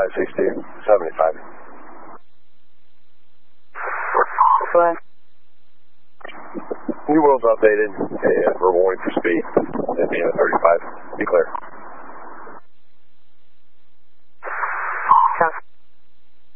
56275. What? New world's updated. We're warning for speed. Indiana 35. Be clear.